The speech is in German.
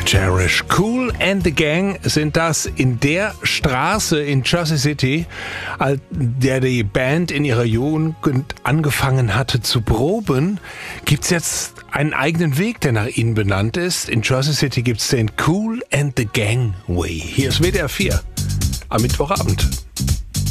Cherish. Kool and the Gang sind das. In der Straße in Jersey City, als der die Band in ihrer Jugend angefangen hatte zu proben, gibt's jetzt einen eigenen Weg, der nach ihnen benannt ist. In Jersey City gibt's den Kool and the Gang Way. Hier ist WDR 4 am Mittwochabend.